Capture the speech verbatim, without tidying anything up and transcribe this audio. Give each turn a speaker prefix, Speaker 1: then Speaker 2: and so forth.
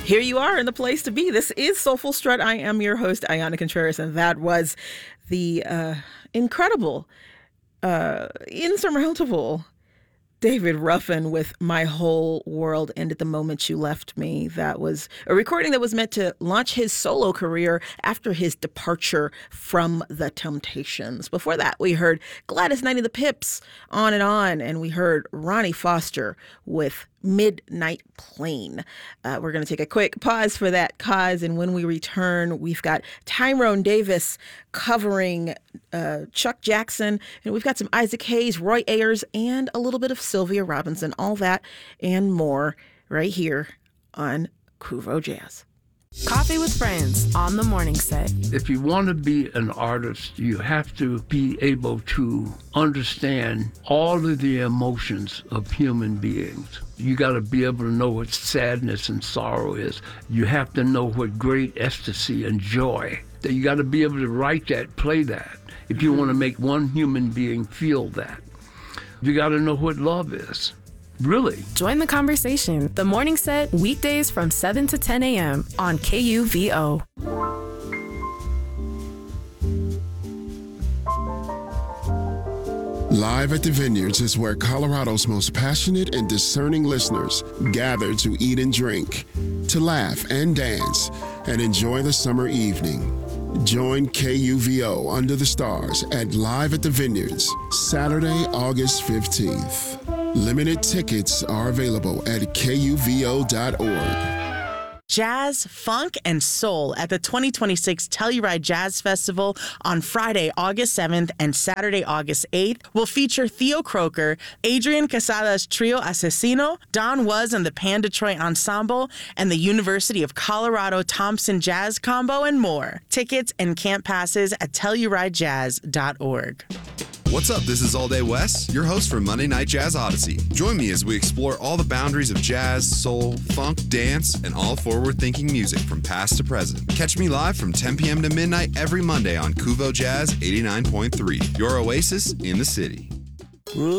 Speaker 1: Here you are in the place to be. This is Soulful Strut. I am your host, Ayana Contreras, and that was the uh, incredible, uh, insurmountable David Ruffin with My Whole World Ended the Moment You Left Me. That was a recording that was meant to launch his solo career after his departure from The Temptations. Before that, we heard Gladys Knight and the Pips, On and On, and we heard Ronnie Foster with Midnight Plane. Uh, we're going to take a quick pause for that cause, and when we return, we've got Tyrone Davis covering uh, Chuck Jackson, and we've got some Isaac Hayes, Roy Ayers, and a little bit of Sylvia Robinson. All that and more right here on Kuvo Jazz.
Speaker 2: Coffee with Friends on the morning set.
Speaker 3: If you want to be an artist, you have to be able to understand all of the emotions of human beings. You got to be able to know what sadness and sorrow is. You have to know what great ecstasy and joy. You got to be able to write that, play that, if you want to make one human being feel that. You got to know what love is. Really.
Speaker 2: Join the conversation. The Morning Set, weekdays from seven to ten a.m. on K U V O.
Speaker 4: Live at the Vineyards is where Colorado's most passionate and discerning listeners gather to eat and drink, to laugh and dance, and enjoy the summer evening. Join K U V O Under the Stars at Live at the Vineyards, Saturday, August fifteenth. Limited tickets are available at K U V O dot org.
Speaker 5: Jazz, funk, and soul at the twenty twenty-six Telluride Jazz Festival on Friday, August seventh and Saturday, August eighth will feature Theo Croker, Adrian Casada's Trio Asesino, Don Was and the Pan Detroit Ensemble, and the University of Colorado Thompson Jazz Combo, and more. Tickets and camp passes at Telluride Jazz dot org.
Speaker 6: What's up? This is All Day Wes, your host for Monday Night Jazz Odyssey. Join me as we explore all the boundaries of jazz, soul, funk, dance, and all forward-thinking music from past to present. Catch me live from ten p.m. to midnight every Monday on Kuvo Jazz eighty-nine point three, your oasis in the city.